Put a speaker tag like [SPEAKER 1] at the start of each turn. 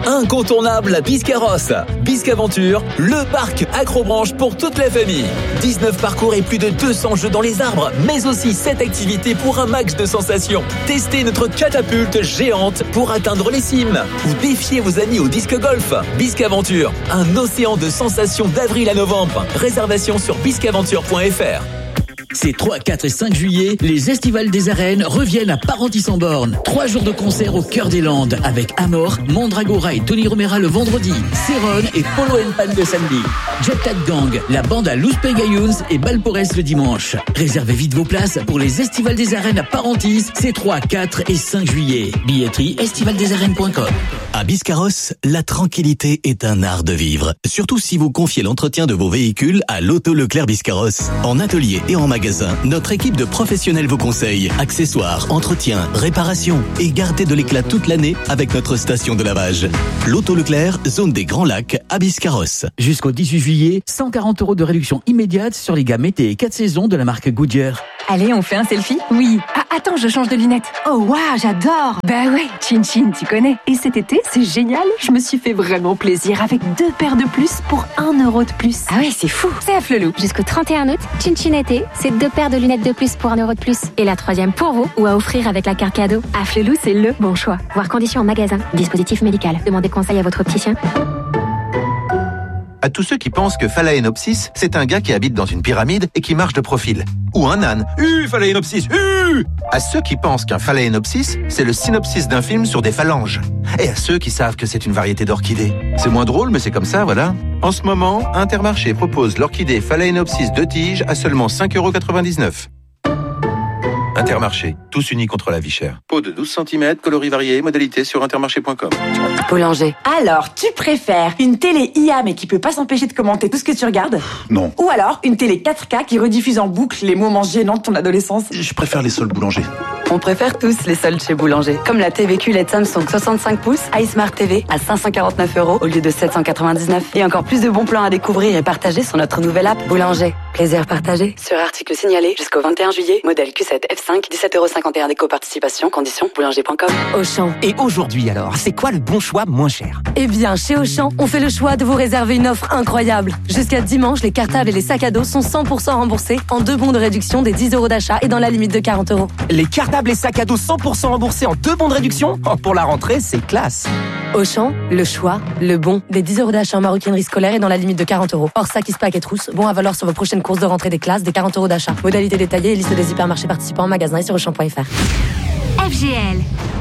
[SPEAKER 1] Incontournable à Biscarrosse. Biscaventure, le parc accrobranche pour toute la famille. 19 parcours et plus de 200 jeux dans les arbres, mais aussi 7 activités pour un max de sensations. Testez notre catapulte géante pour atteindre les cimes. Ou défiez vos amis au disque golf. Biscaventure, un océan de sensations d'avril à novembre. Réservation sur biscaventure.fr.
[SPEAKER 2] Ces 3, 4 et 5 juillet, les Estivales des Arènes reviennent à Parentis-en-Born. 3 jours de concert au cœur des Landes avec Amor, Mandragora et Tony Romera le vendredi, Céron et Polo & Pan le samedi, Jet Cat Gang, la bande à Luz Pegayuns et Balporès le dimanche. Réservez vite vos places pour les Estivales des Arènes à Parentis, ces 3, 4 et 5 juillet. Billetterie estivaldesarènes.com.
[SPEAKER 3] À Biscarrosse, la tranquillité est un art de vivre. Surtout si vous confiez l'entretien de vos véhicules à l'Auto Leclerc Biscarrosse. En atelier et en magasin, notre équipe de professionnels vous conseille accessoires, entretien, réparation et gardez de l'éclat toute l'année avec notre station de lavage. L'Auto Leclerc, zone des Grands Lacs à Biscarrosse.
[SPEAKER 2] Jusqu'au 18 juillet, 140 € de réduction immédiate sur les gammes été 4 saisons de la marque Goodyear.
[SPEAKER 4] Allez, on fait un selfie? Oui. Ah, attends, je change de lunettes. Oh, waouh, j'adore. Bah ouais, Chin Chin, tu connais. Et cet été, c'est génial. Je me suis fait vraiment plaisir avec 2 paires de plus pour 1 € de plus. Ah ouais, c'est fou. C'est à Flelou.
[SPEAKER 5] Jusqu'au 31 août, Chin Chin été, c'est 2 paires de lunettes de plus pour 1 € de plus. Et la 3e pour vous, ou à offrir avec la carte cadeau. À Flelou, c'est le bon choix. Voir conditions en magasin. Dispositif médical. Demandez conseil à votre opticien.
[SPEAKER 6] À tous ceux qui pensent que Phalaenopsis, c'est un gars qui habite dans une pyramide et qui marche de profil. Ou un âne. Phalaenopsis. À ceux qui pensent qu'un Phalaenopsis, c'est le synopsis d'un film sur des phalanges. Et à ceux qui savent que c'est une variété d'orchidées. C'est moins drôle, mais c'est comme ça, voilà. En ce moment, Intermarché propose l'orchidée Phalaenopsis 2 tiges à seulement 5,99 €. Intermarché, tous unis contre la vie chère. Pot de 12 cm, coloris variés, modalité sur intermarché.com.
[SPEAKER 4] Boulanger.
[SPEAKER 7] Alors, tu préfères une télé IA mais qui peut pas s'empêcher de commenter tout ce que tu regardes?
[SPEAKER 8] Non.
[SPEAKER 7] Ou alors une télé 4K qui rediffuse en boucle les moments gênants de ton adolescence?
[SPEAKER 8] Je préfère les soldes Boulanger.
[SPEAKER 4] On préfère tous les soldes chez Boulanger. Comme la TV QLED Samsung 65 pouces, iSmart TV à 549 € au lieu de 799. Et encore plus de bons plans à découvrir et partager sur notre nouvelle app Boulanger. Plaisir partagé. Sur article signalé jusqu'au 21 juillet, modèle Q7 F5, 17,51 € d'éco-participation, conditions boulanger.com.
[SPEAKER 9] Auchan. Et aujourd'hui alors, c'est quoi le bon choix moins cher?
[SPEAKER 10] Eh bien, chez Auchan, on fait le choix de vous réserver une offre incroyable. Jusqu'à dimanche, les cartables et les sacs à dos sont 100% remboursés en 2 bons de réduction des 10 € d'achat et dans la limite de 40 €.
[SPEAKER 9] Les cartables et sacs à dos 100% remboursés en 2 bons de réduction? Oh, pour la rentrée, c'est classe.
[SPEAKER 10] Auchan, le choix, le bon, des 10 € d'achat en maroquinerie scolaire et dans la limite de 40 €. Hors sac, pack et trousse, bon à valoir sur vos prochaines courses de rentrée des classes, des 40 € d'achat. Modalité détaillée et liste des hypermarchés participants en magasin et sur Auchan.fr.
[SPEAKER 11] FGL.